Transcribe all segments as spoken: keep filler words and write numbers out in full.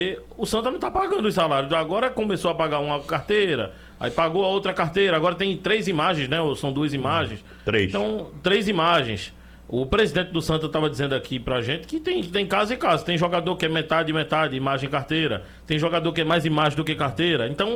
o Santa não está pagando os salários. Agora começou a pagar uma carteira, aí pagou a outra carteira. Agora tem três imagens, né? Ou são duas imagens. Três. Então, três imagens. O presidente do Santa estava dizendo aqui pra gente que tem, tem casa e casa. Tem jogador que é metade, metade, imagem e carteira. Tem jogador que é mais imagem do que carteira. Então,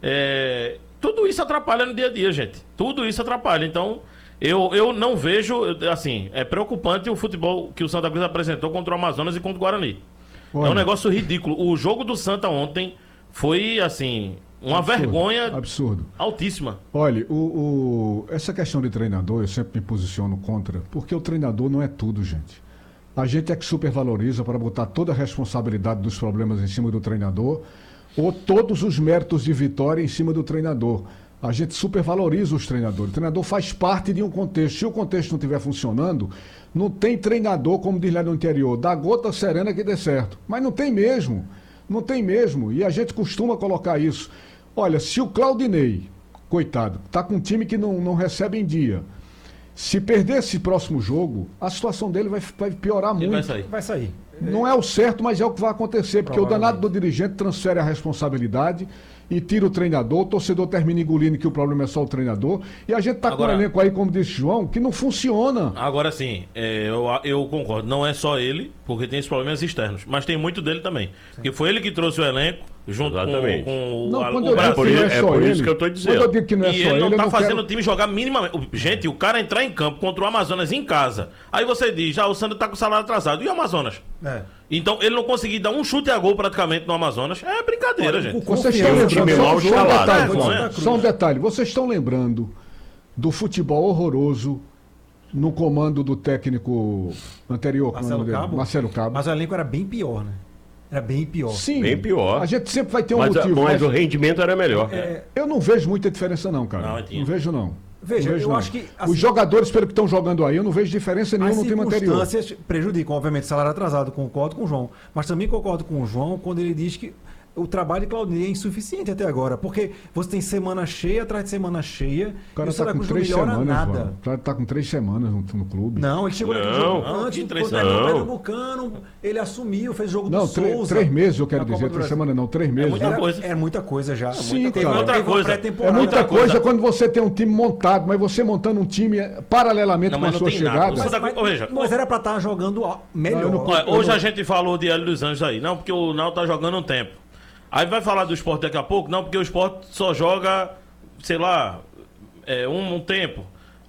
é, tudo isso atrapalha no dia a dia, gente. Tudo isso atrapalha. Então, eu, eu não vejo, assim, é preocupante o futebol que o Santa Cruz apresentou contra o Amazonas e contra o Guarani. Olha, é um negócio ridículo. O jogo do Santa ontem foi, assim, uma absurdo, vergonha absurdo. altíssima. Olha, o, o, essa questão de treinador, eu sempre me posiciono contra, porque o treinador não é tudo, gente. A gente é que supervaloriza para botar toda a responsabilidade dos problemas em cima do treinador ou todos os méritos de vitória em cima do treinador. A gente supervaloriza os treinadores. O treinador faz parte de um contexto. Se o contexto não estiver funcionando, não tem treinador, como diz lá no interior, da gota serena que dê certo. Mas não tem mesmo. Não tem mesmo. E a gente costuma colocar isso. Olha, se o Claudinei, coitado, está com um time que não, não recebe em dia, se perder esse próximo jogo, a situação dele vai, vai piorar Ele muito. vai sair. Vai sair. Não é o certo, mas é o que vai acontecer, porque o danado do dirigente transfere a responsabilidade e tira o treinador, o torcedor termina engolindo que o problema é só o treinador, e a gente está com um elenco aí, como disse João, que não funciona. Agora sim, é, eu, eu concordo, não é só ele, porque tem esses problemas externos, mas tem muito dele também. Porque foi ele que trouxe o elenco, junto Exatamente. com, com Não, o, quando o eu Brasil. digo que não é É só por ele, isso que eu tô dizendo. Quando eu digo que não é E só ele ele, não eu tá não fazendo quero... o time jogar minimamente. Gente, o cara entrar em campo contra o Amazonas em casa. Aí você diz, já o Santa tá com o salário atrasado. E o Amazonas? É. Então ele não conseguir dar um chute a gol praticamente no Amazonas. É brincadeira, Olha, gente. Vocês Confiança. estão Um time lembrando, mal só, só um escalado. detalhe, É, João, não é? só um detalhe, vocês estão lembrando do futebol horroroso no comando do técnico anterior, como é o Marcelo nome dele? Cabo? Marcelo Cabo. Mas o elenco era bem pior, né? Era bem pior. Sim, Bem pior. A gente sempre vai ter um Mas, a- motivo. mas mas o rendimento era melhor. É, Eu não vejo muita diferença não, cara. Não, Não, eu tinha. vejo não. Veja, Não vejo, eu não. acho que, assim, os jogadores, pelo que estão jogando aí, eu não vejo diferença nenhuma as no time anterior. circunstâncias prejudicam, obviamente, o salário atrasado, concordo com o João. Mas também concordo com o João quando ele diz que o trabalho de Claudinei é insuficiente até agora. Porque você tem semana cheia atrás de semana cheia O cara e o tá Santa com Cruz não três melhora semanas, nada. mano. O cara tá com três semanas no, no clube. Não, ele chegou naquele Não, jogo não, antes, que três contra semanas. o Pernambucano, ele assumiu, fez jogo Não, do tre- Souza. três meses, eu quero na Copa dizer. do Três Brasil. semanas não, três meses. muita Era, coisa. era muita coisa já. Sim, Teve cara. uma- Outra teve uma coisa. É pré-temporada. muita outra coisa, coisa. quando você tem um time montado, mas você montando um time paralelamente Não, com a mas não sua tem nada. chegada. Você tá- Mas, Ô, veja, mas era pra estar jogando a- melhor. Não, eu não- Olha, hoje a gente falou de Hélio dos Anjos aí. Não, porque o Náutico tá jogando um tempo. Aí vai falar do esporte daqui a pouco? Não, porque o esporte só joga, sei lá, é, um, um tempo.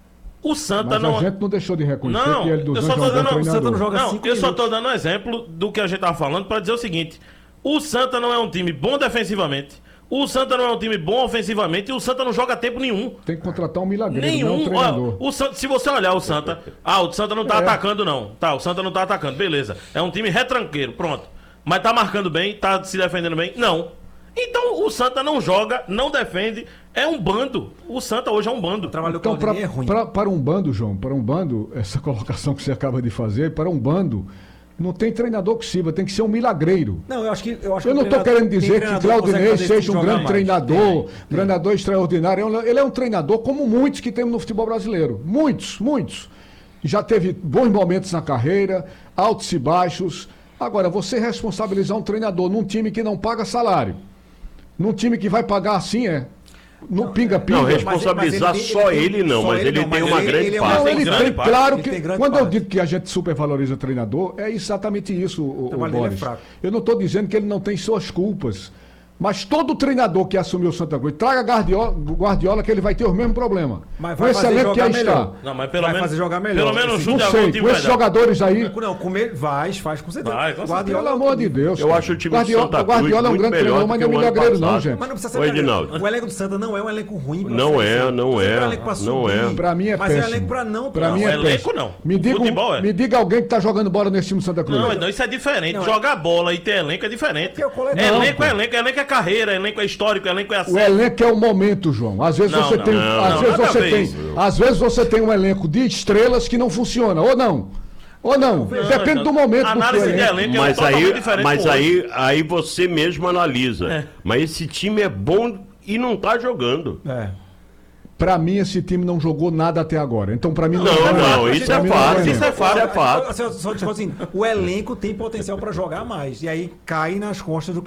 O Santa Mas não... a gente não deixou de reconhecer Não, que ele dos eu só Anjos tô é um bom dando- o treinador. Santa não joga Não, cinco eu só minutos. tô dando um exemplo do que a gente tava falando para dizer o seguinte. O Santa não é um time bom defensivamente. O Santa não é um time bom ofensivamente. E o Santa não joga tempo nenhum. Tem que contratar um milagreiro, não um Nenhum. treinador. Ó, o Santa, se você olhar o Santa... Ah, o Santa não tá É. atacando, não. Tá, o Santa não tá atacando. Beleza. É um time retranqueiro. Pronto. Mas tá marcando bem? Tá se defendendo bem? Não. Então o Santa não joga, não defende. É um bando. O Santa hoje é um bando. O trabalho do Então, pra, Claudinei é ruim. pra- para um bando, João, para um bando, essa colocação que você acaba de fazer, para um bando, não tem treinador que sirva, tem que ser um milagreiro. Não, eu acho que. Eu, acho Eu que não o estou treinador- querendo tem dizer que treinador consegue Claudinei fazer esse seja um time grande jogar mais. treinador, Tem, tem. treinador extraordinário. É um- Ele é um treinador como muitos que temos no futebol brasileiro. Muitos, muitos. Já teve bons momentos na carreira, altos e baixos. Agora, você responsabilizar um treinador num time que não paga salário, num time que vai pagar assim, é. No pinga-pinga. Não, responsabilizar Mas ele- só ele tem- ele não, só mas ele ele não, tem mas uma ele- grande ele é um- parte. Não, tem ele grande tem, parte. claro Ele que. tem grande Quando eu parte. digo que a gente supervaloriza treinador, é exatamente isso, o, o trabalho dele é Boris. fraco. Eu não estou dizendo que ele não tem suas culpas. Mas todo treinador que assumiu o Santa Cruz, traga Guardiola, Guardiola que ele vai ter o mesmo problema. Mas Com vai esse fazer elenco que jogar aí melhor. está. Não, mas pelo Vai menos... fazer jogar melhor. Pelo menos um Esse- chute Não a gol o sei, time com vai esses dar. jogadores aí. Não, comer, vai, faz com certeza. Vai, com certeza. Guardiola Pelo é amor outro de nível. Deus. Eu cara. acho o time do Guardiola, Santa Cruz Guardiola é um muito grande melhor treinador, do mas que não é o ano milagreiro, não, passado. gente. Mas não precisa ser Ô, milagreiro. Edinaldo. O elenco do Santa não é um elenco ruim. pra Não Série é, C. não Não é, um elenco pra não subir. é. Pra mim é Mas é um péssimo. elenco pra não. Pra pô. mim Não, é elenco péssimo. não. Me O diga, um- futebol é. me diga alguém que tá jogando bola nesse time do Santa Cruz. Não, não, isso é diferente. Não, é- Jogar bola e ter elenco é diferente. Porque o coletivo- Elenco Não, é pô. elenco, elenco é carreira, elenco é histórico, elenco é O acesso. elenco é o momento, João. Às vezes Não, você não, tem, não, às não, vezes nada você a ver tem, isso. às vezes você tem um elenco de estrelas que não funciona, ou não. Ou não. Depende não. do momento do Análise seu de elenco. elenco é Mas totalmente aí, diferente mas do outro. aí, aí você mesmo analisa. É. Mas esse time é bom e não tá jogando. É. Pra mim esse time não jogou nada até agora. Então pra mim Não, é não, elenco. isso Pra é mim não fato, elenco. isso é fato. Só, só, só te falo assim, o elenco tem potencial pra jogar mais. E aí cai nas costas do